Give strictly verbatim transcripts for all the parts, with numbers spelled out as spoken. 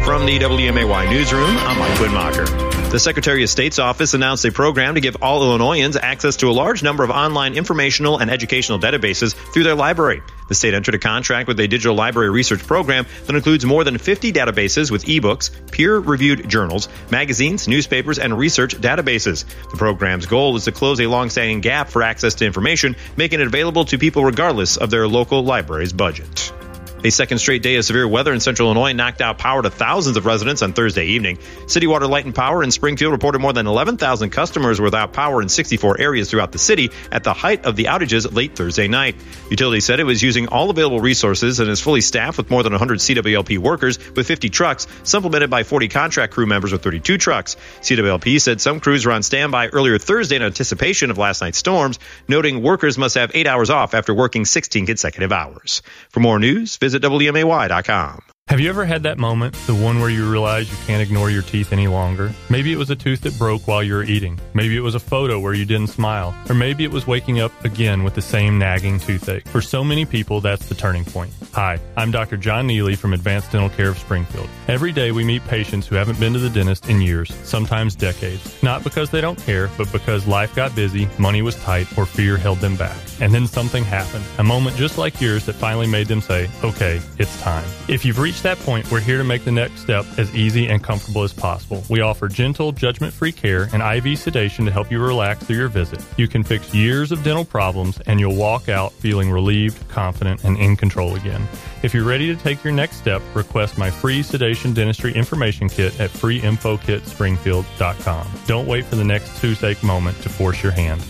From the W M A Y Newsroom, I'm Mike Widmacher. The Secretary of State's office announced a program to give all Illinoisans access to a large number of online informational and educational databases through their library. The state entered a contract with a digital library research program that includes more than fifty databases with ebooks, peer-reviewed journals, magazines, newspapers, and research databases. The program's goal is to close a long-standing gap for access to information, making it available to people regardless of their local library's budget. A second straight day of severe weather in central Illinois knocked out power to thousands of residents on Thursday evening. City Water, Light and Power in Springfield reported more than eleven thousand customers were without power in sixty-four areas throughout the city at the height of the outages late Thursday night. Utilities said it was using all available resources and is fully staffed with more than one hundred C W L P workers with fifty trucks, supplemented by forty contract crew members with thirty-two trucks. C W L P said some crews were on standby earlier Thursday in anticipation of last night's storms, noting workers must have eight hours off after working sixteen consecutive hours. For more news, visit W M A Y dot com. Have you ever had that moment, the one where you realize you can't ignore your teeth any longer? Maybe it was a tooth that broke while you were eating. Maybe it was a photo where you didn't smile. Or maybe it was waking up again with the same nagging toothache. For so many people, that's the turning point. Hi, I'm Doctor John Neely from Advanced Dental Care of Springfield. Every day we meet patients who haven't been to the dentist in years, sometimes decades. Not because they don't care, but because life got busy, money was tight, or fear held them back. And then something happened. A moment just like yours that finally made them say, okay, it's time. If you've reached that point, we're here to make the next step as easy and comfortable as possible. We offer gentle, judgment-free care and I V sedation to help you relax through your visit. You can fix years of dental problems, and you'll walk out feeling relieved, confident, and in control again. If you're ready to take your next step, request my free sedation dentistry information kit at free info kit springfield dot com. Don't wait for the next toothache moment to force your hand.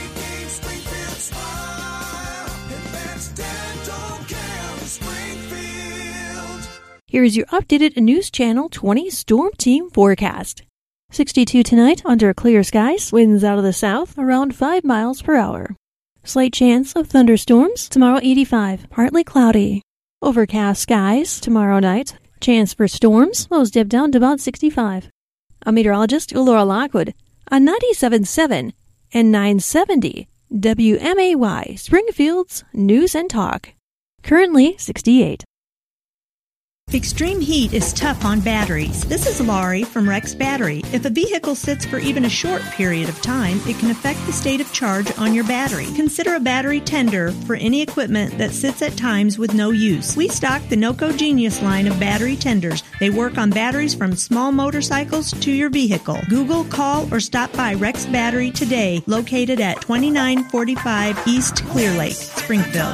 Here is your updated News Channel twenty Storm Team forecast. sixty-two tonight under clear skies, winds out of the south around five miles per hour. Slight chance of thunderstorms, tomorrow eighty-five, partly cloudy. Overcast skies tomorrow night, chance for storms, lows dip down to about sixty-five. A meteorologist, Laura Lockwood, on ninety-seven point seven and nine seventy W M A Y, Springfield's News and Talk. Currently sixty-eight. Extreme heat is tough on batteries. This is Laurie from Rex Battery. If a vehicle sits for even a short period of time, it can affect the state of charge on your battery. Consider a battery tender for any equipment that sits at times with no use. We stock the NOCO Genius line of battery tenders. They work on batteries from small motorcycles to your vehicle. Google, call, or stop by Rex Battery today, located at twenty-nine forty-five East Clear Lake, Springfield.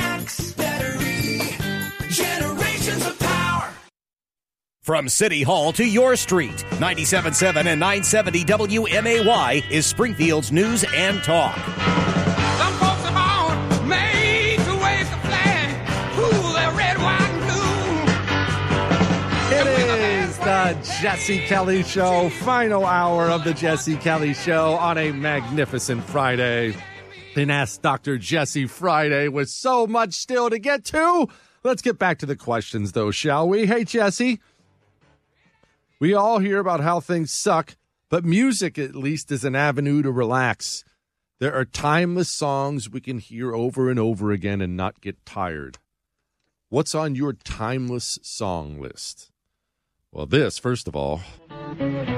From City Hall to your street, ninety-seven point seven and nine seventy W M A Y is Springfield's News and Talk. Some folks are born made to wave the flag, ooh, they're red, white, and blue. It is the Jesse Kelly Show, final hour of the Jesse Kelly Show on a magnificent Friday. An Ask Doctor Jesse Friday with so much still to get to. Let's get back to the questions, though, shall we? Hey, Jesse. We all hear about how things suck, but music, at least, is an avenue to relax. There are timeless songs we can hear over and over again and not get tired. What's on your timeless song list? Well, this, first of all.